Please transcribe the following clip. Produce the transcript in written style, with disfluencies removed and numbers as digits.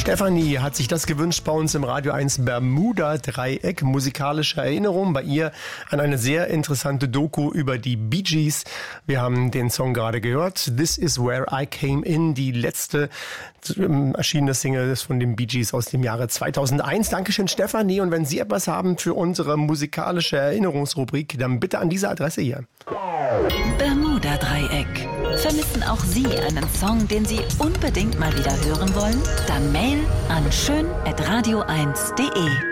Stefanie hat sich das gewünscht bei uns im Radio 1 Bermuda-Dreieck. Musikalische Erinnerung bei ihr an eine sehr interessante Doku über die Bee Gees. Wir haben den Song gerade gehört. This is Where I Came In, die letzte erschienene Single von den Bee Gees aus dem Jahre 2001. Dankeschön, Stefanie. Und wenn Sie etwas haben für unsere musikalische Erinnerungsrubrik, dann bitte an diese Adresse hier. Bermuda-Dreieck. Vermissen auch Sie einen Song, den Sie unbedingt mal wieder hören wollen? Dann Mail an schön@radio1.de.